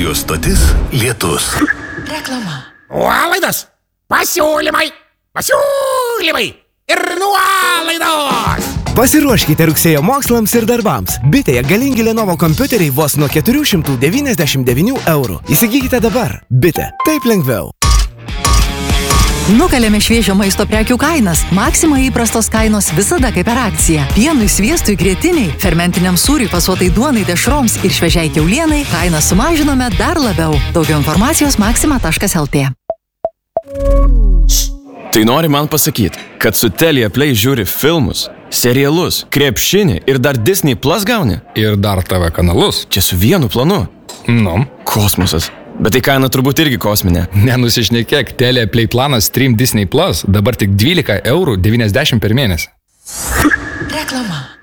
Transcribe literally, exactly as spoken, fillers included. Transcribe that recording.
Radio stotis Lietus. Reklama. Nuolaidos, pasiūlymai, pasiūlymai ir nuolaidos. Pasiruoškite rugsėjo mokslams ir darbams. Bitėje galingi Lenovo kompiuteriai vos nuo keturi šimtai devyniasdešimt devyni eurų. Įsigykite dabar. Bitė. Taip lengviau. Nukalėme šviežio maisto prekių kainas. Maxima įprastos kainos visada kaip per akciją. Pienui, sviestui, grėtiniai, fermentiniam sūriui, fasuotai duonai, dešroms ir šviežiai kiaulienai kainą sumažinome dar labiau. Daugiau informacijos maxima taškas lt. Tai nori man pasakyti, kad su Telia Play žiūri filmus, serialus, krepšinį ir dar Disney Plus gauni? Ir dar T V kanalus. Čia su vienu planu. Nu. Kosmosas. Bet tai kaina turbūt irgi kosminė. Nenusišnekėk, Telia Play planas Stream Disney Plus dabar tik dvylika eurų devyniasdešimt per mėnesį. Reklama.